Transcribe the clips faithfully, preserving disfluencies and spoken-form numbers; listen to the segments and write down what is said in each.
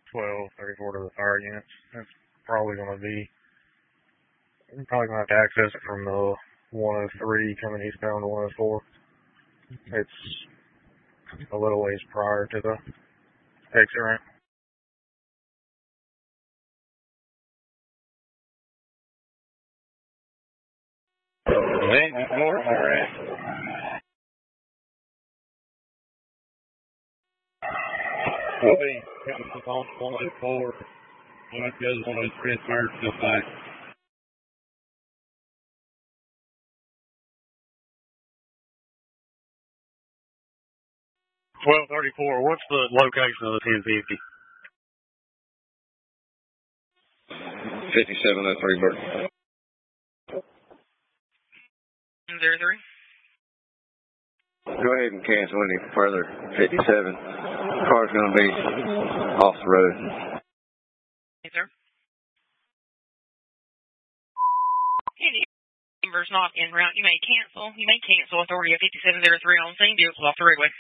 twelve thirty-four to the fire units. That's probably going to be, you're probably going to have to access it from the one oh three coming eastbound to one oh four. It's a little ways prior to the exit ramp. Hey, more, all right. We'll be getting some off one oh four. When it goes one oh three, transfers to the back. twelve thirty-four, what's the location of the ten fifty? fifty-seven oh three Burton. zero three. Go ahead and cancel any further. fifty-seven. Car's going to be off the road. Yes, sir. Any numbers not en route, you may cancel. You may cancel authority of fifty-seven oh three on scene. Vehicles off the roadway.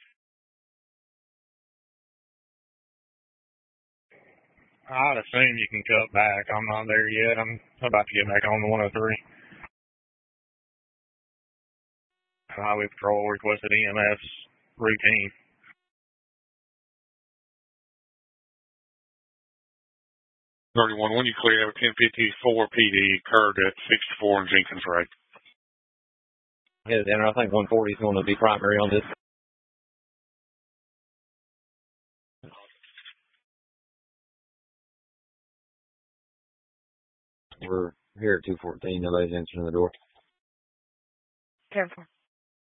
I'd assume you can cut back. I'm not there yet. I'm about to get back on the one oh three. Highway Patrol requested E M S routine. thirty-one, when you clear, have a ten fifty-four P D occurred at sixty-four and Jenkins Road. Yeah, and I think one forty is going to be primary on this. We're here at two fourteen. Nobody's answering the door. ten four.